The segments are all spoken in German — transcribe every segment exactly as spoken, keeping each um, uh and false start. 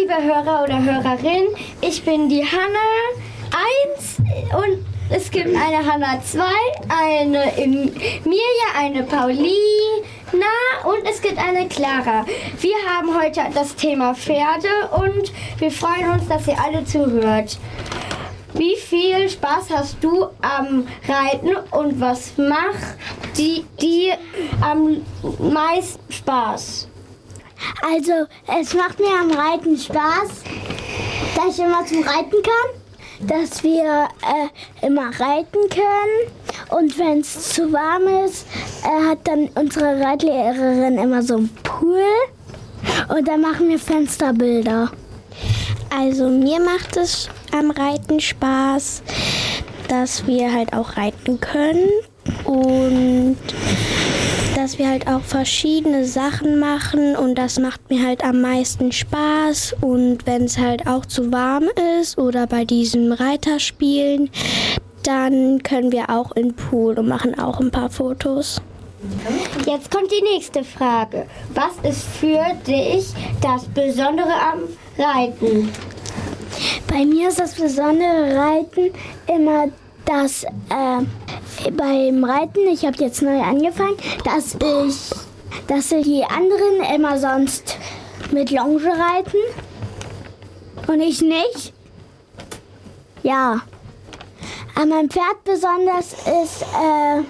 liebe Hörer oder Hörerin, ich bin die Hanna eins und es gibt eine Hanna zwei, eine Emilia, eine Paulina und es gibt eine Clara. Wir haben heute das Thema Pferde und wir freuen uns, dass ihr alle zuhört. Wie viel Spaß hast du am Reiten und was macht die, die am meisten Spaß? Also, es macht mir am Reiten Spaß, dass ich immer zum Reiten kann, dass wir äh, immer reiten können und wenn es zu warm ist, äh, hat dann unsere Reitlehrerin immer so einen Pool und dann machen wir Fensterbilder. Also mir macht es am Reiten Spaß, dass wir halt auch reiten können und dass wir halt auch verschiedene Sachen machen und das macht mir halt am meisten Spaß. Und wenn es halt auch zu warm ist oder bei diesem Reiterspielen, dann können wir auch in den Pool und machen auch ein paar Fotos. Jetzt kommt die nächste Frage. Was ist für dich das Besondere am Reiten? Bei mir ist das besondere Reiten immer das, äh, beim Reiten, ich habe jetzt neu angefangen, dass ich, dass die anderen immer sonst mit Longe reiten und ich nicht. Ja. An meinem Pferd besonders ist, äh,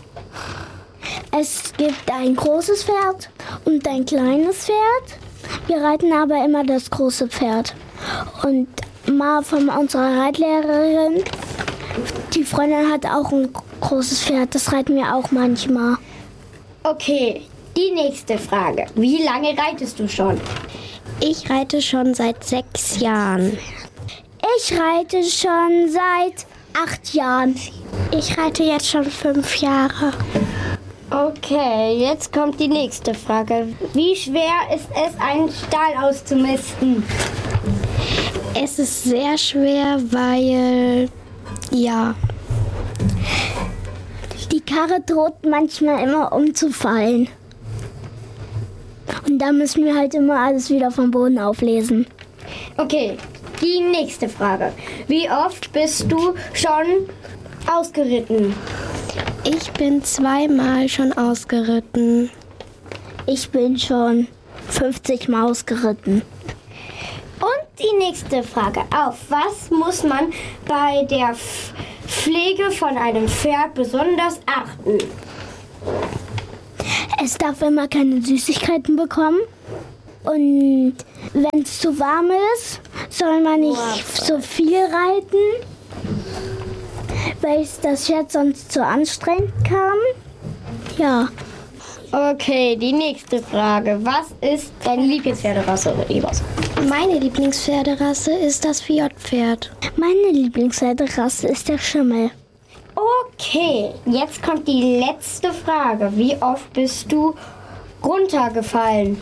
es gibt ein großes Pferd und ein kleines Pferd. Wir reiten aber immer das große Pferd. Und mal von unserer Reitlehrerin, die Freundin hat auch ein großes Pferd, das reiten wir auch manchmal. Okay, die nächste Frage. Wie lange reitest du schon? Ich reite schon seit sechs Jahren. Ich reite schon seit acht Jahren. Ich reite jetzt schon fünf Jahre. Okay, jetzt kommt die nächste Frage. Wie schwer ist es, einen Stall auszumisten? Es ist sehr schwer, weil, ja, die Karre droht manchmal immer umzufallen. Und da müssen wir halt immer alles wieder vom Boden auflesen. Okay, die nächste Frage. Wie oft bist du schon ausgeritten? Ich bin zweimal schon ausgeritten. Ich bin schon fünfzig Mal ausgeritten. Und die nächste Frage. Auf was muss man bei der F- Pflege von einem Pferd besonders achten? Es darf immer keine Süßigkeiten bekommen. Und wenn es zu warm ist, soll man nicht wow. so viel reiten, weil es das Pferd sonst zu anstrengend kann. Ja. Okay, die nächste Frage. Was ist deine Lieblingspferderasse oder Ebers? Meine Lieblingspferderasse ist das Fjordpferd. Meine Lieblingspferderasse ist der Schimmel. Okay, jetzt kommt die letzte Frage. Wie oft bist du runtergefallen?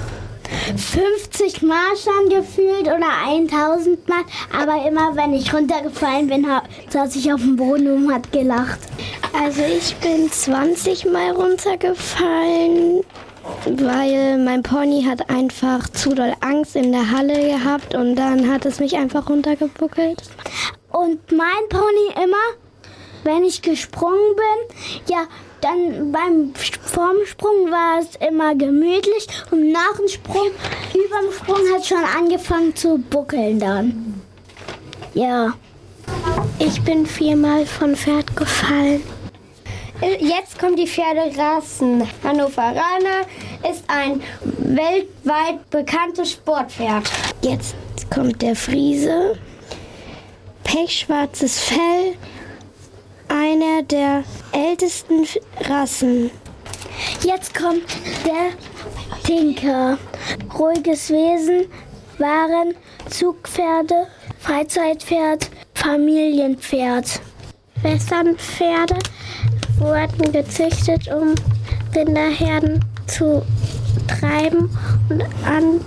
fünfzig Mal schon gefühlt oder tausend Mal. Aber immer, wenn ich runtergefallen bin, saß ich auf dem Boden und hat gelacht. Also ich bin zwanzig Mal runtergefallen, weil mein Pony hat einfach zu doll Angst in der Halle gehabt und dann hat es mich einfach runtergebuckelt. Und mein Pony immer, wenn ich gesprungen bin, ja, dann beim vorm Sprung war es immer gemütlich und nach dem Sprung, über dem Sprung hat es schon angefangen zu buckeln dann. Ja. Ich bin viermal von Pferd gefallen. Jetzt kommen die Pferderassen. Hannoveraner ist ein weltweit bekanntes Sportpferd. Jetzt kommt der Friese. Pechschwarzes Fell. Einer der ältesten Rassen. Jetzt kommt der Tinker. Ruhiges Wesen, waren Zugpferde, Freizeitpferd, Familienpferd. Westernpferde wurden gezüchtet, um Rinderherden zu treiben und an,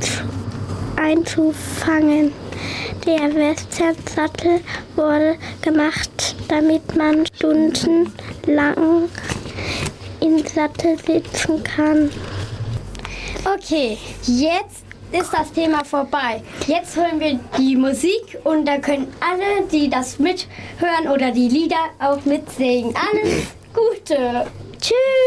einzufangen. Der Westernsattel wurde gemacht, damit man stundenlang im Sattel sitzen kann. Okay, jetzt ist das Thema vorbei. Jetzt hören wir die Musik und da können alle, die das mithören oder die Lieder auch mitsingen. Alles Gute. Tschüss.